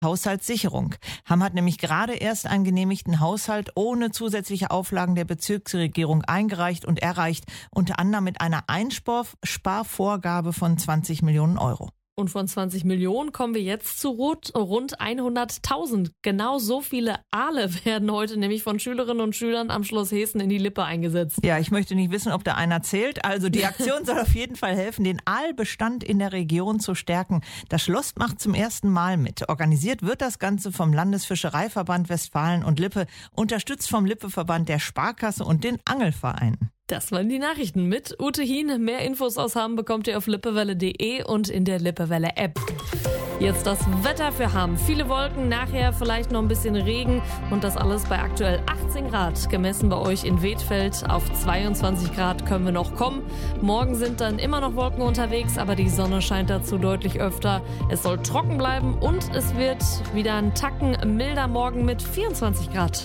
Haushaltssicherung. Hamm hat nämlich gerade erst einen genehmigten Haushalt ohne zusätzliche Auflagen der Bezirksregierung eingereicht und erreicht, unter anderem mit einer Einsparvorgabe von 20 Millionen Euro. Und von 20 Millionen kommen wir jetzt zu rund 100.000. Genau so viele Aale werden heute nämlich von Schülerinnen und Schülern am Schloss Heßen in die Lippe eingesetzt. Ja, ich möchte nicht wissen, ob da einer zählt. Also die Aktion soll auf jeden Fall helfen, den Aalbestand in der Region zu stärken. Das Schloss macht zum ersten Mal mit. Organisiert wird das Ganze vom Landesfischereiverband Westfalen und Lippe, unterstützt vom Lippeverband der Sparkasse und den Angelvereinen. Das waren die Nachrichten mit Ute Hien. Mehr Infos aus Hamm bekommt ihr auf lippewelle.de und in der Lippewelle-App. Jetzt das Wetter für Hamm. Viele Wolken, nachher vielleicht noch ein bisschen Regen und das alles bei aktuell 18 Grad. Gemessen bei euch in Wedfeld. Auf 22 Grad können wir noch kommen. Morgen sind dann immer noch Wolken unterwegs, aber die Sonne scheint dazu deutlich öfter. Es soll trocken bleiben und es wird wieder ein Tacken milder morgen mit 24 Grad.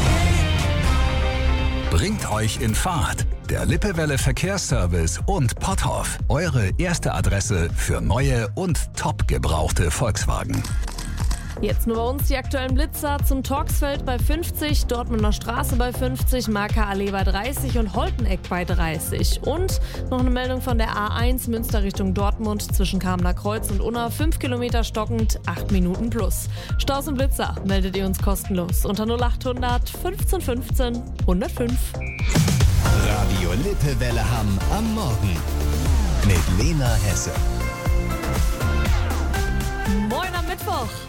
Bringt euch in Fahrt. Der Lippewelle Verkehrsservice und Potthoff. Eure erste Adresse für neue und top gebrauchte Volkswagen. Jetzt nur bei uns die aktuellen Blitzer zum Torxfeld bei 50, Dortmunder Straße bei 50, Marker Allee bei 30 und Holteneck bei 30. Und noch eine Meldung von der A1 Münster Richtung Dortmund zwischen Kamener Kreuz und Unna, 5 Kilometer stockend, 8 Minuten plus. Staus und Blitzer meldet ihr uns kostenlos unter 0800 15 15 105. Radio Lippewelle Hamm am Morgen mit Lena Hesse. Moin am Mittwoch.